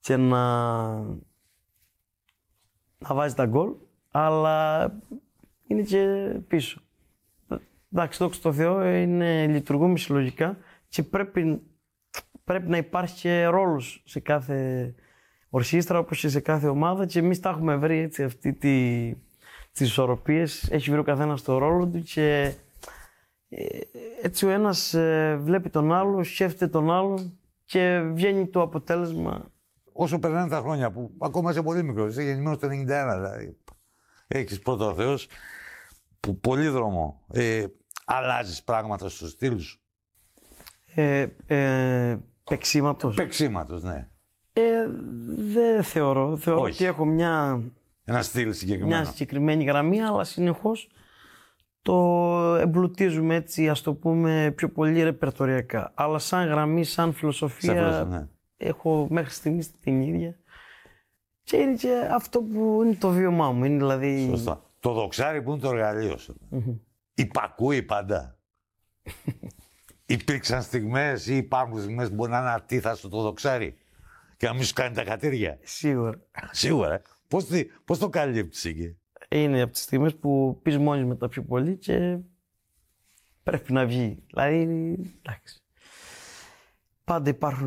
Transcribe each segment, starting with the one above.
και να βάζει τα γκολ, αλλά είναι και πίσω. Εντάξει, δόξα τω Θεώ, λειτουργούμε συλλογικά και πρέπει να υπάρχει και ρόλος σε κάθε ορχήστρα, όπως και σε κάθε ομάδα, και εμείς τα έχουμε βρει έτσι, τις ισορροπίες. Έχει βρει ο καθένας το ρόλο του και έτσι ο ένας βλέπει τον άλλο, σκέφτεται τον άλλο και βγαίνει το αποτέλεσμα. Όσο περνάνε τα χρόνια, που ακόμα είσαι πολύ μικρός, είσαι γεννημένος το 91, δηλαδή έχεις πρώτα ο Θεός, που πολύ δρόμο. Αλλάζεις πράγματα στο στυλ σου. Παίξήματος. Παίξήματος, ναι. Δεν θεωρώ. Θεωρώ ότι έχω ένα στυλ συγκεκριμένο. Μια συγκεκριμένη γραμμή, αλλά συνεχώς το εμπλουτίζουμε έτσι, ας το πούμε, πιο πολύ ρεπερτοριακά. Αλλά σαν γραμμή, σαν φιλοσοφία, ναι. έχω μέχρι στιγμής την ίδια. Και είναι και αυτό που είναι το βίωμά μου. Είναι δηλαδή... Σωστά. Το δοξάρι που είναι το εργαλείο σου. Υπακούει πάντα. Υπήρξαν στιγμές ή υπάρχουν στιγμές που μπορεί να είναι ατίθαστο το δοξάρι και να μην σου κάνει τα κατήρια. Σίγουρα. Σίγουρα. Πώς το καλύπτεις εκεί? Είναι από τις στιγμές που πεις μόνος μετά πιο πολύ και πρέπει να βγει. Δηλαδή, εντάξει. Πάντα υπάρχουν...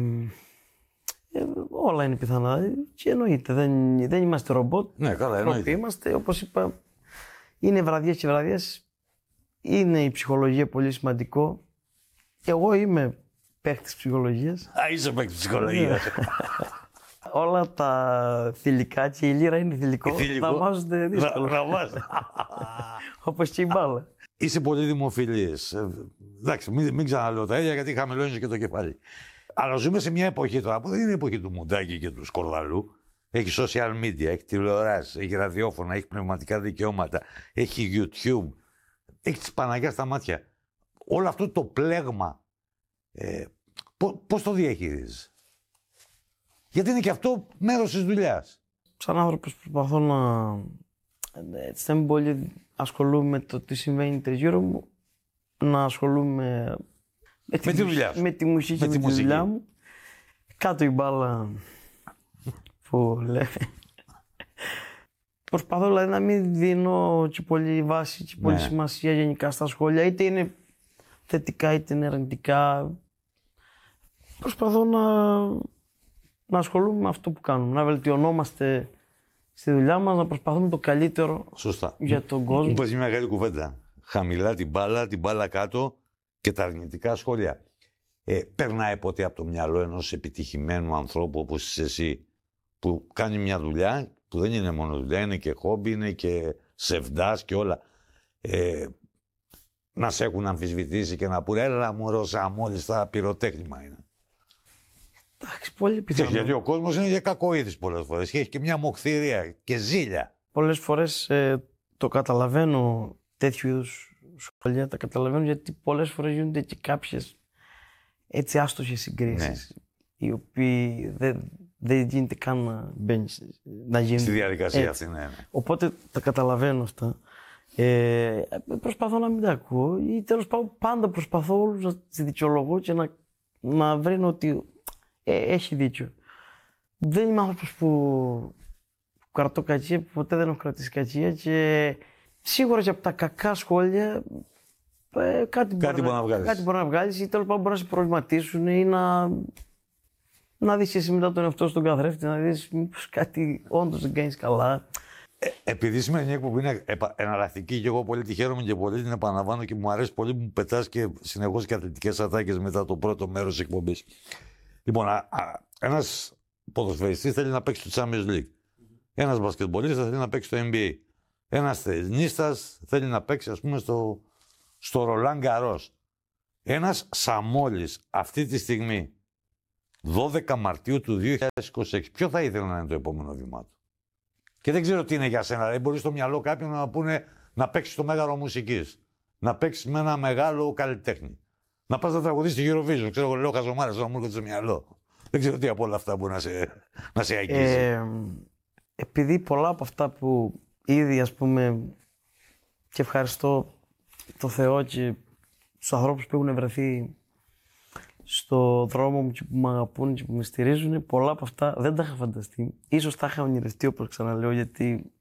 όλα είναι πιθανά και εννοείται. Δεν είμαστε ρομπότ. Ναι, καλά, εννοείται. Είμαστε, όπως είπα, είναι βραδιές και βραδιές. Είναι η ψυχολογία πολύ σημαντικό. Εγώ είμαι παίχτης ψυχολογίας. Είσαι παίχτης ψυχολογίας. Όλα τα θηλυκά και η λύρα είναι θηλυκό. Θα βάζονται δύσκολα. Όπως και η μπάλα. Είσαι πολύ δημοφιλής. Εντάξει, μην ξαναλέω τα ίδια γιατί χαμηλώνεις και το κεφάλι. Αλλά ζούμε σε μια εποχή τώρα που δεν είναι η εποχή του Μουντάκη και του Σκορδαλού. Έχει social media, έχει τηλεοράσεις, έχει ραδιόφωνα, έχει πνευματικά δικαιώματα, έχει YouTube. Έχει τις Παναγιά στα μάτια. Όλο αυτό το πλέγμα, πώς το διαχειρίζεις? Γιατί είναι και αυτό μέρος της δουλειάς. Σαν άνθρωπος προσπαθώ έτσι δεν πολύ ασχολούμαι με το τι συμβαίνει τριγύρω μου, να ασχολούμαι με τη μουσική και με τη δουλειά μου. Κάτω η μπάλα που λέει. Προσπαθώ δηλαδή να μην δίνω και πολύ βάση και πολύ σημασία γενικά στα σχόλια, είτε είναι θετικά είτε είναι αρνητικά. Προσπαθώ να ασχολούμαι με αυτό που κάνουμε, να βελτιωνόμαστε στη δουλειά μας, να προσπαθούμε το καλύτερο. Σωστά. Για τον κόσμο. Μου πες μια μεγάλη κουβέντα. Χαμηλά την μπάλα κάτω και τα αρνητικά σχόλια. Περνάει ποτέ από το μυαλό ενός επιτυχημένου ανθρώπου όπως είσαι εσύ, που κάνει μια δουλειά που δεν είναι μόνο δουλειά, είναι και χόμπι, είναι και σεβδάς και όλα, να σε έχουν αμφισβητήσει και να πούνε έλα μωρό μόλις τα πυροτέχνημα είναι? Εντάξει, πολύ πιθανό. Γιατί ο κόσμος είναι και κακοίδης πολλές φορές και έχει και μια μοχθηρία και ζήλια. Πολλές φορές το καταλαβαίνω, τέτοιου είδους σχόλια τα καταλαβαίνω, γιατί πολλές φορές γίνονται και κάποιες έτσι άστοχες συγκρίσεις, οι οποίοι δεν γίνεται καν να μπαίνεις, να γίνουν στη διαδικασία έτσι. Αυτή, ναι. Οπότε τα καταλαβαίνω αυτά. Προσπαθώ να μην τα ακούω ή τέλος πάντων πάντα προσπαθώ όλους να τις δικαιολογώ και να βρίνω ότι έχει δίκιο. Δεν είμαι άνθρωπος που κρατώ κακία, που ποτέ δεν έχω κρατήσει κακία και σίγουρα και από τα κακά σχόλια κάτι μπορεί να βγάλεις ή τέλος πάντων μπορεί να σε προβληματίσουν ή να δεις εσύ μετά τον εαυτό στον καθρέφτη, να δεις μήπως κάτι όντως δεν κάνεις καλά. Επειδή η σημερινή εκπομπή είναι εναλλακτική και εγώ πολύ τη χαίρομαι και πολύ την επαναλαμβάνω και μου αρέσει πολύ που μου πετάς και συνεχώς και αθλητικές ατάκες μετά το πρώτο μέρος της εκπομπής. Λοιπόν, ένας ποδοσφαιριστής θέλει να παίξει το Champions League. Ένας μπασκετμπολίστας θέλει να παίξει το NBA. Ένας ταινίστας θέλει να παίξει, ας πούμε, στο Roland Garros. Ένας Σαμόλης αυτή τη στιγμή, 12 Μαρτίου του 2026, ποιο θα ήθελε να είναι το επόμενο βήμα του? Και δεν ξέρω τι είναι για σένα. Δεν μπορεί στο μυαλό κάποιον να πούνε να παίξει στο Μέγαρο Μουσικής, να παίξει με ένα μεγάλο καλλιτέχνη, να πας να τραγουδήσεις στη Eurovision. Ξέρω εγώ, λέω χαζομάρες, να μου έρχονται στο μυαλό. Δεν ξέρω τι από όλα αυτά μπορεί να σε αγγίζει. Επειδή πολλά από αυτά που ήδη, ας πούμε, και ευχαριστώ το Θεό και τους ανθρώπους που έχουν βρεθεί στο δρόμο μου και που με αγαπούν και που με στηρίζουν, πολλά από αυτά δεν τα είχα φανταστεί. Ίσως τα είχα ονειρευτεί, όπως ξαναλέω, γιατί